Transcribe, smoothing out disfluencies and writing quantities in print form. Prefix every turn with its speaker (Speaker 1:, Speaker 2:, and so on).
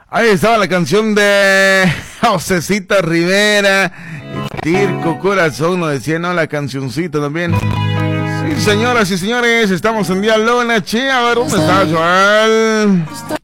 Speaker 1: Ahí estaba la canción de Josecita Rivera. Tirco Corazón, nos decía, ¿no? La cancioncita también. Sí, señoras y señores, estamos en Día Luna, che. A ver, ¿dónde está Joel?